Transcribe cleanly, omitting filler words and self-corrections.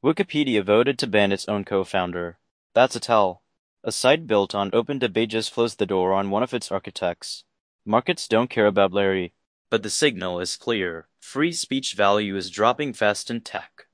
Wikipedia voted to ban its own co-founder. That's a tell. A site built on open debate just closed the door on one of its architects. Markets don't care about Larry, but the signal is clear. Free speech value is dropping fast in tech.